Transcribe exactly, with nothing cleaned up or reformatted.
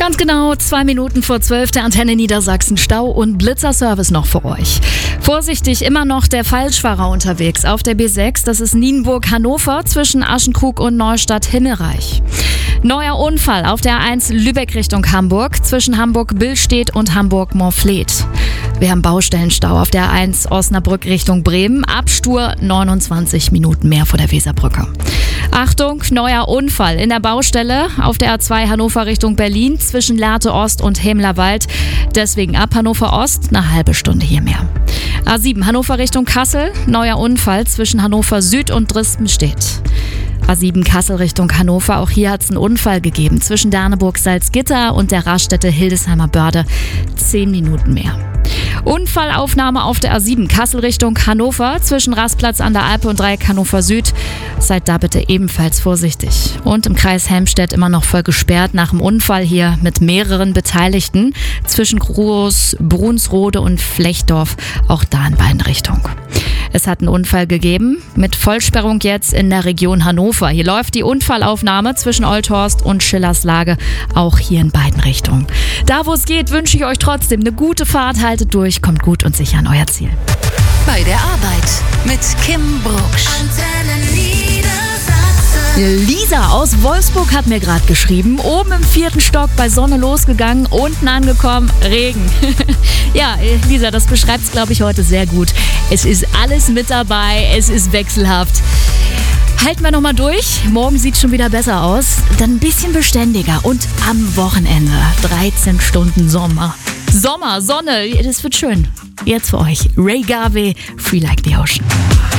Ganz genau zwei Minuten vor zwölf der Antenne Niedersachsen. Stau und Blitzerservice noch für euch. Vorsichtig, immer noch der Falschfahrer unterwegs auf der B sechs. Das ist Nienburg-Hannover zwischen Aschenkrug und Neustadt-Himmelreich. Neuer Unfall auf der A eins Lübeck Richtung Hamburg zwischen Hamburg-Billstedt und Hamburg-Montfleet. Wir haben Baustellenstau auf der A eins Osnabrück Richtung Bremen. Abstur neunundzwanzig Minuten mehr vor der Weserbrücke. Achtung, neuer Unfall in der Baustelle auf der A zwei Hannover Richtung Berlin zwischen Lehrte Ost und Hemlerwald. Deswegen ab Hannover Ost eine halbe Stunde hier mehr. A sieben Hannover Richtung Kassel, neuer Unfall zwischen Hannover Süd und Drispenstedt. A sieben Kassel Richtung Hannover, auch hier hat es einen Unfall gegeben zwischen Derneburg-Salzgitter und der Raststätte Hildesheimer Börde. Zehn Minuten mehr. Unfallaufnahme auf der A sieben Kassel Richtung Hannover zwischen Rastplatz an der Alpe und Dreieck Hannover Süd. Seid da bitte ebenfalls vorsichtig. Und im Kreis Helmstedt immer noch voll gesperrt nach dem Unfall hier mit mehreren Beteiligten zwischen Groß, Brunsrode und Flechdorf, auch da in beiden Richtungen. Es hat einen Unfall gegeben mit Vollsperrung jetzt in der Region Hannover. Hier läuft die Unfallaufnahme zwischen Olthorst und Schillerslage, auch hier in beiden Richtungen. Da, wo es geht, wünsche ich euch trotzdem eine gute Fahrt. Haltet durch, kommt gut und sicher an euer Ziel. Bei der Arbeit mit Kim Brucksch. Lisa aus Wolfsburg hat mir gerade geschrieben, oben im vierten Stock bei Sonne losgegangen, unten angekommen, Regen. Ja, Lisa, das beschreibt es, glaube ich, heute sehr gut. Es ist alles mit dabei, es ist wechselhaft. Halten wir nochmal durch. Morgen sieht es schon wieder besser aus. Dann ein bisschen beständiger und am Wochenende dreizehn Stunden Sommer. Sommer, Sonne, das wird schön. Jetzt für euch Ray Garvey, Free Like the Ocean.